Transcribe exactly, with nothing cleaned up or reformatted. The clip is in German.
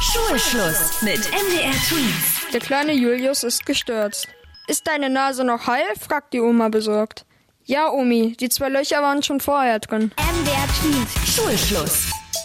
Schulschluss mit M D R Tweens. Der kleine Julius ist gestürzt. Ist deine Nase noch heil? Fragt die Oma besorgt. Ja, Omi, die zwei Löcher waren schon vorher drin. M D R Tweens. Schulschluss.